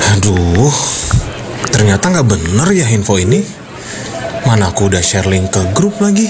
Aduh, ternyata nggak bener ya info ini. Mana aku udah share link ke grup lagi.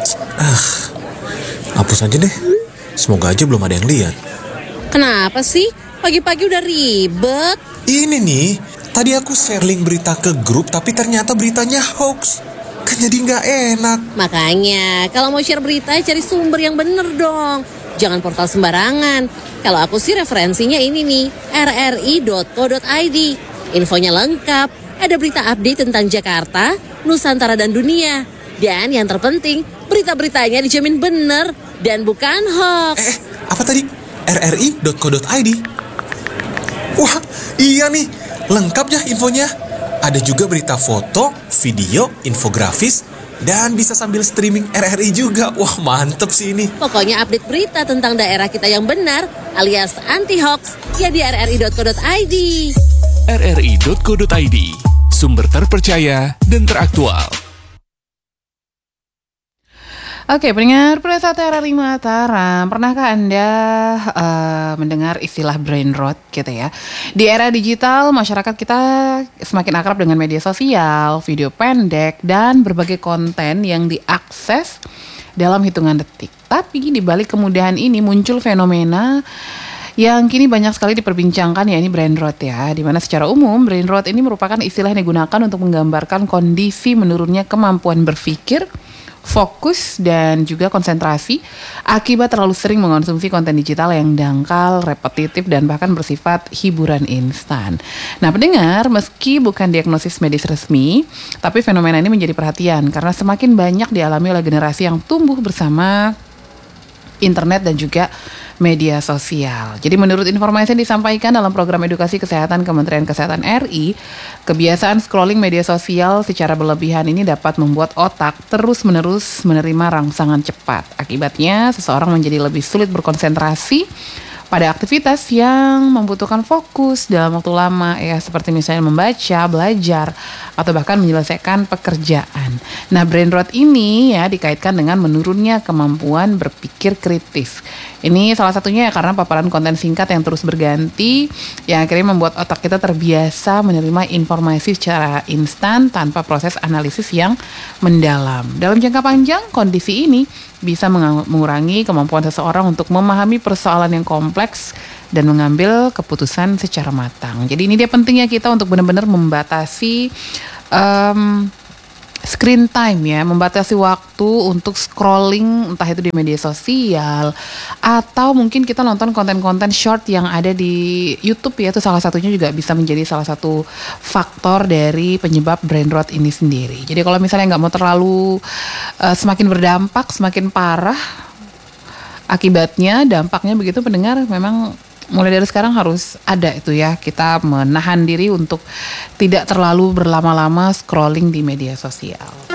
Hapus aja deh. Semoga aja belum ada yang lihat. Kenapa sih? Pagi-pagi udah ribet. Ini nih, tadi aku share link berita ke grup tapi ternyata beritanya hoax. Kan jadi nggak enak. Makanya, kalau mau share berita, cari sumber yang bener dong. Jangan portal sembarangan. Kalau aku sih referensinya ini nih, rri.co.id. Infonya lengkap, ada berita update tentang Jakarta, Nusantara dan dunia. Dan yang terpenting, berita-beritanya dijamin bener dan bukan hoax. Apa tadi? rri.co.id? Wah, iya nih, lengkap ya infonya. Ada juga berita foto, video, infografis, dan bisa sambil streaming RRI juga. Wah, mantep sih ini. Pokoknya update berita tentang daerah kita yang benar, alias anti-hoax, ya di rri.co.id. rri.co.id, sumber terpercaya dan teraktual. Oke, pendengar Presa RRI Mataram, pernahkah Anda mendengar istilah brain rot gitu ya? Di era digital, masyarakat kita semakin akrab dengan media sosial, video pendek, dan berbagai konten yang diakses dalam hitungan detik. Tapi di balik kemudahan ini muncul fenomena yang kini banyak sekali diperbincangkan, ya ini brain rot ya, dimana secara umum brain rot ini merupakan istilah yang digunakan untuk menggambarkan kondisi menurunnya kemampuan berpikir, fokus, dan juga konsentrasi akibat terlalu sering mengonsumsi konten digital yang dangkal, repetitif, dan bahkan bersifat hiburan instan. Nah pendengar, meski bukan diagnosis medis resmi, tapi fenomena ini menjadi perhatian karena semakin banyak dialami oleh generasi yang tumbuh bersama internet dan juga media sosial. Jadi menurut informasi yang disampaikan dalam program edukasi kesehatan Kementerian Kesehatan RI, kebiasaan scrolling media sosial secara berlebihan ini dapat membuat otak terus-menerus menerima rangsangan cepat. Akibatnya, seseorang menjadi lebih sulit berkonsentrasi pada aktivitas yang membutuhkan fokus dalam waktu lama, ya seperti misalnya membaca, belajar, atau bahkan menyelesaikan pekerjaan. Nah, brain rot ini ya dikaitkan dengan menurunnya kemampuan berpikir kritis. Ini salah satunya ya karena paparan konten singkat yang terus berganti, yang akhirnya membuat otak kita terbiasa menerima informasi secara instan tanpa proses analisis yang mendalam. Dalam jangka panjang, kondisi ini bisa mengurangi kemampuan seseorang untuk memahami persoalan yang kompleks dan mengambil keputusan secara matang. Jadi ini dia pentingnya kita untuk benar-benar membatasi screen time ya, membatasi waktu untuk scrolling entah itu di media sosial atau mungkin kita nonton konten-konten short yang ada di YouTube ya, itu salah satunya juga bisa menjadi salah satu faktor dari penyebab brain rot ini sendiri. Jadi kalau misalnya nggak mau terlalu semakin berdampak, semakin parah akibatnya, dampaknya begitu pendengar, memang mulai dari sekarang harus ada itu ya, kita menahan diri untuk tidak terlalu berlama-lama scrolling di media sosial.